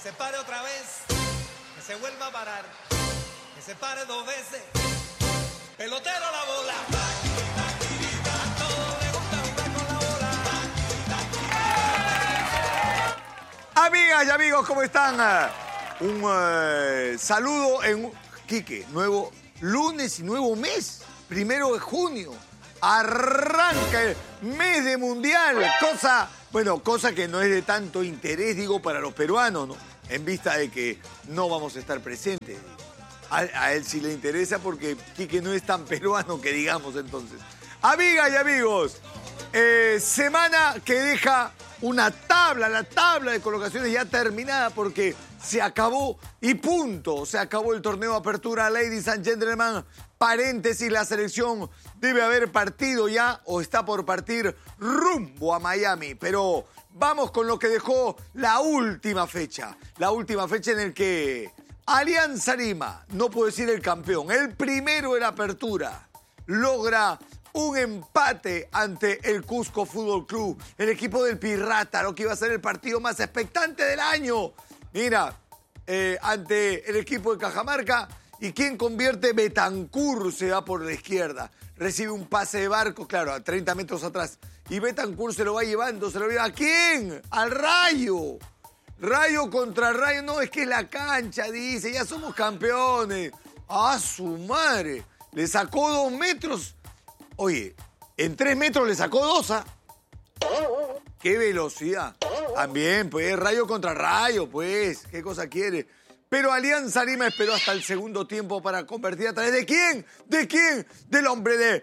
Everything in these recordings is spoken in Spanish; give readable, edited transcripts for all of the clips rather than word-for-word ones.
se pare otra vez, que se vuelva a parar, que se pare 2 veces. Pelotero la bola. A todos les gusta jugar con la bola. Amigas y amigos, ¿cómo están? Un saludo en Quique, nuevo lunes y nuevo mes, 1 de junio. Arranca el mes de mundial, cosa que no es de tanto interés, digo, para los peruanos, ¿no? En vista de que no vamos a estar presentes. A él sí le interesa porque Quique no es tan peruano que digamos entonces. Amigas y amigos, semana que deja una tabla, la tabla de colocaciones ya terminada porque se acabó y punto. Se acabó el torneo Apertura, ladies and gentlemen. Paréntesis, la selección debe haber partido ya o está por partir rumbo a Miami. Pero vamos con lo que dejó la última fecha. La última fecha en el que Alianza Lima, no puedo decir el campeón, el primero en Apertura, logra un empate ante el Cusco Fútbol Club, el equipo del Pirrata, lo que iba a ser el partido más expectante del año. Mira, ante el equipo de Cajamarca. ¿Y quién convierte? Betancur se va por la izquierda. Recibe un pase de Barco, claro, a 30 metros atrás. Y Betancur se lo va llevando, ¿se lo lleva a quién? ¡Al Rayo! Rayo contra Rayo, no, es que es la cancha, dice, ya somos campeones. ¡Ah, su madre! Le sacó 2 metros. Oye, en 3 metros le sacó 2, ¿ah? ¡Qué velocidad! También, pues, Rayo contra Rayo, pues, ¿qué cosa quiere? Pero Alianza Lima esperó hasta el segundo tiempo para convertir a través ¿de quién? ¿De quién? Del hombre de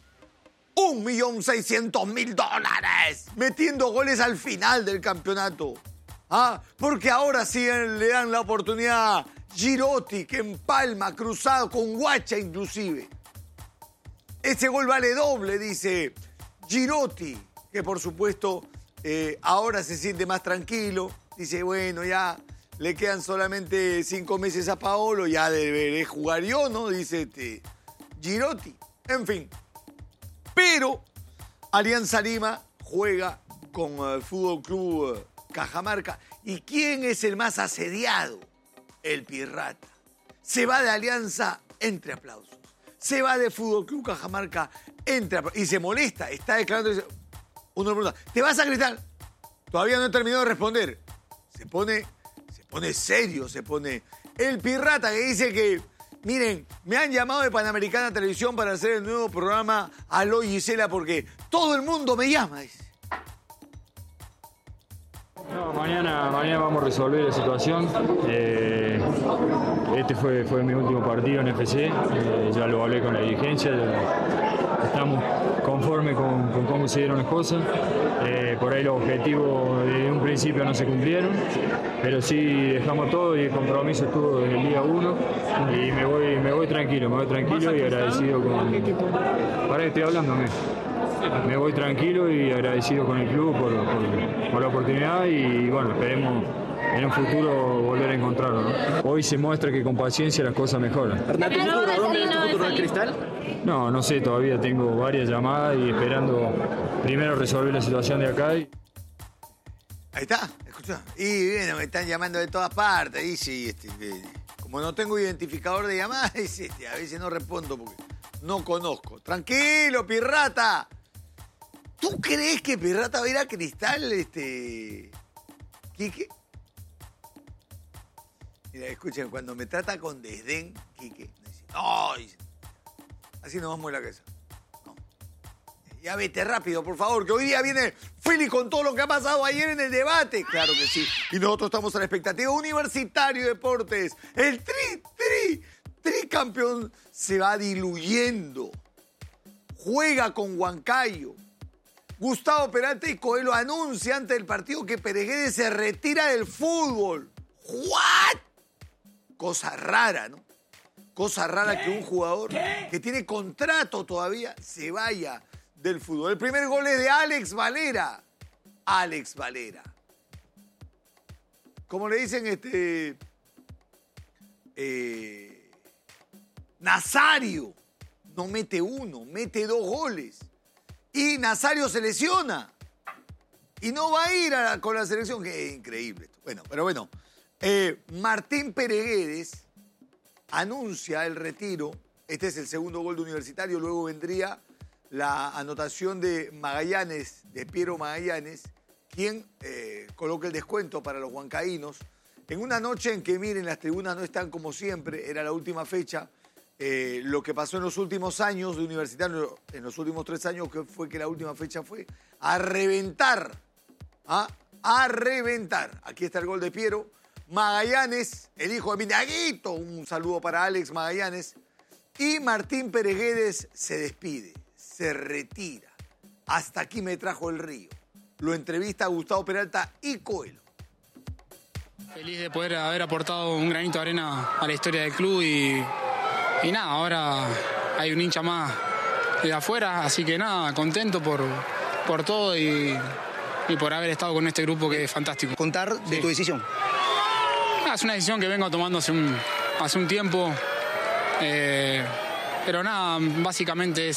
$1.600.000, metiendo goles al final del campeonato. ¿Ah? Porque ahora sí le dan la oportunidad a Girotti, que empalma, cruzado con Guacha inclusive. Ese gol vale doble, dice Girotti, que por supuesto ahora se siente más tranquilo. Dice, bueno, ya le quedan solamente 5 meses a Paolo, ya deberé jugar yo, ¿no? Dice Girotti. En fin. Pero Alianza Lima juega con el Fútbol Club Cajamarca. ¿Y quién es el más asediado? El Pirrata. Se va de Alianza entre aplausos. Se va de Fútbol Club Cajamarca entre aplausos. Y se molesta, está declarando. Uno le pregunta, ¿te vas a gritar? Todavía no he terminado de responder. Se pone serio, se pone el Pirrata, que dice que, miren, me han llamado de Panamericana Televisión para hacer el nuevo programa Aló Gisela porque todo el mundo me llama, dice. No, mañana vamos a resolver la situación. Este fue mi último partido en FC, ya lo hablé con la dirigencia, estamos conformes con cómo se dieron las cosas. Por ahí los objetivos de un principio no se cumplieron, pero sí dejamos todo y el compromiso estuvo desde el día 1 y me voy tranquilo y agradecido con... Para que estoy hablándome. Me voy tranquilo y agradecido con el club por la oportunidad y bueno, esperemos en un futuro volver a encontrarlo, ¿no? Hoy se muestra que con paciencia las cosas mejoran. ¿Hernán, ¿tu futuro Cristal? No sé, todavía tengo varias llamadas y esperando primero resolver la situación de acá. Ahí está, escucha. Y bueno, me están llamando de todas partes. Dice, como no tengo identificador de llamadas, dice, a veces no respondo porque no conozco. Tranquilo, Pirrata. ¿Tú crees que Pirrata va a ir a Cristal, Quique? Mira, escuchen, cuando me trata con desdén, Quique, me dice, no, dice, así nos vamos a la casa. No. Ya vete rápido, por favor, que hoy día viene Fili con todo lo que ha pasado ayer en el debate. Claro que sí. Y nosotros estamos a la expectativa. Universitario de Deportes, el tricampeón se va diluyendo. Juega con Huancayo. Gustavo Peralta y Coelho anuncia antes del partido que Pereguede se retira del fútbol. ¿What? Cosa rara, ¿no? Cosa rara que un jugador que tiene contrato todavía se vaya del fútbol. El primer gol es de Alex Valera. Alex Valera. Como le dicen, Nazario. No mete uno, mete 2 goles. Y Nazario se lesiona. Y no va a ir con la selección, que es increíble. Bueno, pero bueno. Martín Pereguedes anuncia el retiro. Este es el segundo gol de Universitario. Luego vendría la anotación de Magallanes, de Piero Magallanes, quien coloca el descuento para los huancaínos. En una noche en que, miren, las tribunas no están como siempre, era la última fecha. Lo que pasó en los últimos años de Universitario, en los últimos 3 años, que fue que la última fecha fue a reventar. A reventar. Aquí está el gol de Piero. Magallanes, el hijo de Minaguito. Un saludo para Alex Magallanes. Y Martín Pereguedes se despide, se retira. Hasta aquí me trajo el río. Lo entrevista a Gustavo Peralta y Coelho. Feliz de poder haber aportado un granito de arena a la historia del club y nada, ahora hay un hincha más de afuera, así que nada, contento por todo y por haber estado con este grupo que es fantástico. Contar de tu decisión. Es una decisión que vengo tomando hace un tiempo, pero nada, básicamente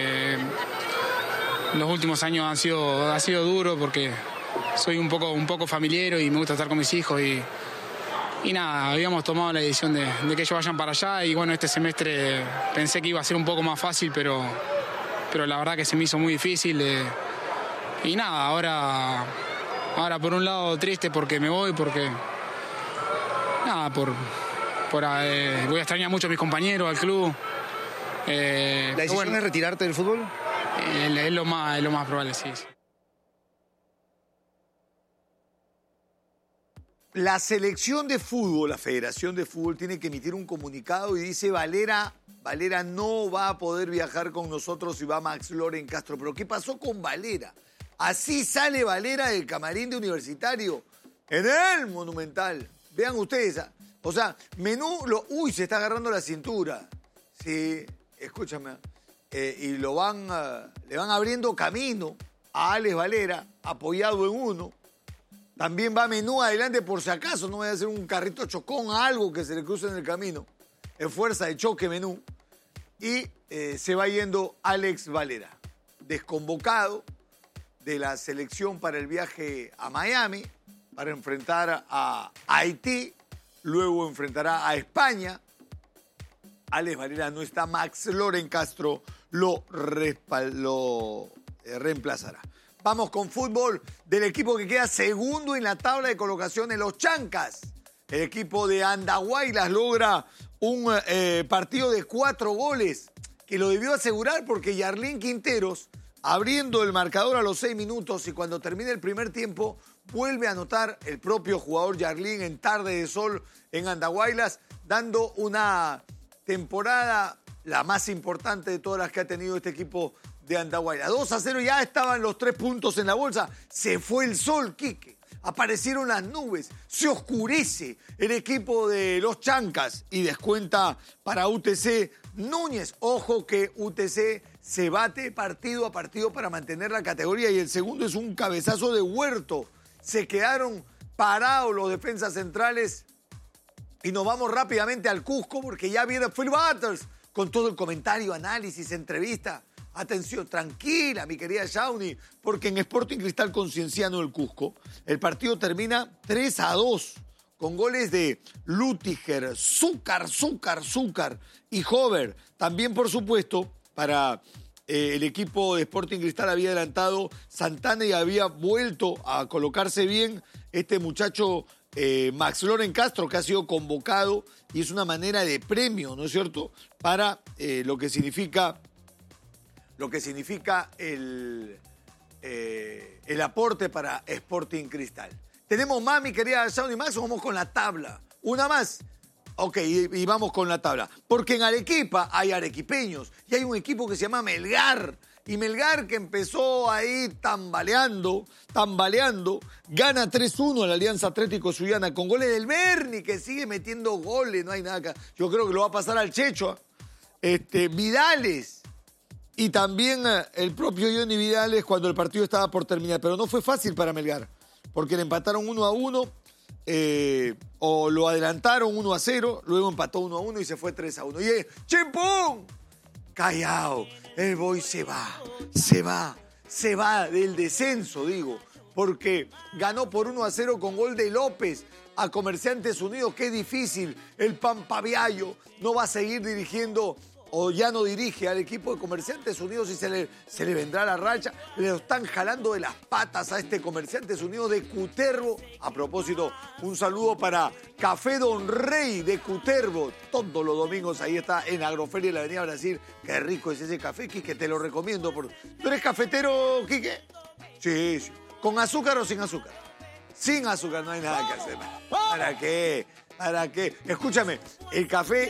los últimos años ha sido duro porque soy un poco familiero y me gusta estar con mis hijos y nada, habíamos tomado la decisión de que ellos vayan para allá y bueno, este semestre pensé que iba a ser un poco más fácil, pero la verdad que se me hizo muy difícil y nada, ahora por un lado triste porque me voy, porque nada, voy a extrañar mucho a mis compañeros, al club. ¿La decisión es retirarte del fútbol? Es lo más probable, sí. La selección de fútbol, la Federación de Fútbol, tiene que emitir un comunicado y dice Valera no va a poder viajar con nosotros y va Max Loren Castro. ¿Pero qué pasó con Valera? Así sale Valera del camarín de Universitario en el Monumental. Vean ustedes, o sea, uy, se está agarrando la cintura. Sí, escúchame. Y le van abriendo camino a Alex Valera, apoyado en uno. También va Menú adelante por si acaso, no vaya a hacer un carrito chocón a algo que se le cruce en el camino. En fuerza de choque Menú. Y se va yendo Alex Valera, desconvocado de la selección para el viaje a Miami, para enfrentar a Haití, luego enfrentará a España. Alex Valera no está, Max Loren Castro lo reemplazará. Vamos con fútbol del equipo que queda segundo en la tabla de colocación en los Chancas. El equipo de Andahuaylas logra un partido de 4 goles que lo debió asegurar porque Yarlín Quinteros, abriendo el marcador a los 6 minutos y cuando termina el primer tiempo, vuelve a anotar el propio jugador Yarlín en tarde de sol en Andahuaylas, dando una temporada la más importante de todas las que ha tenido este equipo de Andahuaylas. 2-0, ya estaban los 3 puntos en la bolsa. Se fue el sol, Quique. Aparecieron las nubes. Se oscurece el equipo de los Chancas y descuenta para UTC Núñez. Ojo que UTC se bate partido a partido para mantener la categoría y el segundo es un cabezazo de Huerto. Se quedaron parados los defensas centrales y nos vamos rápidamente al Cusco porque ya viene Phil Butters con todo el comentario, análisis, entrevista. Atención, tranquila, mi querida Shawnee, porque en Sporting Cristal con Cienciano del Cusco, el partido termina 3-2, con goles de Lutiger, Zúcar y Hover. También, por supuesto, para el equipo de Sporting Cristal había adelantado Santana y había vuelto a colocarse bien este muchacho Max Loren Castro, que ha sido convocado y es una manera de premio, ¿no es cierto?, para lo que significa el aporte para Sporting Cristal. ¿Tenemos más, mi querida Shawnee, más o vamos con la tabla? ¿Una más? Ok, y vamos con la tabla. Porque en Arequipa hay arequipeños y hay un equipo que se llama Melgar. Y Melgar, que empezó ahí tambaleando, gana 3-1 a la Alianza Atlético Sullana con goles del Berni, que sigue metiendo goles, no hay nada acá. Yo creo que lo va a pasar al Checho. Vidales. Y también el propio Johnny Vidales cuando el partido estaba por terminar. Pero no fue fácil para Melgar, porque le empataron 1-1, o lo adelantaron 1-0, luego empató 1-1 y se fue 3-1. Y ¡chimpum! Callao, el boy se va del descenso, digo. porque ganó por 1-0 con gol de López a Comerciantes Unidos. Qué difícil. El Pampaviallo no va a seguir dirigiendo o ya no dirige al equipo de Comerciantes Unidos y se le vendrá la racha. Le están jalando de las patas a este Comerciantes Unidos de Cutervo. A propósito, un saludo para Café Don Rey de Cutervo. Todos los domingos ahí está en Agroferia de la Avenida Brasil. Qué rico es ese café, Quique, te lo recomiendo. ¿Tú eres cafetero, Quique? Sí, sí. ¿Con azúcar o sin azúcar? Sin azúcar no hay nada que hacer. ¿Para qué? ¿Para qué? Escúchame, el café